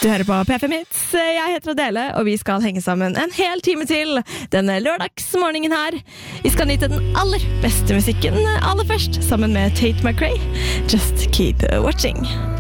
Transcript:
Du hører på P5 Hits. Jeg heter Adele, og vi skal henge sammen en hel time til denne lørdagsmorgenen her. Vi skal nyte den aller beste musikken aller først, sammen med Tate McRae. Just keep watching.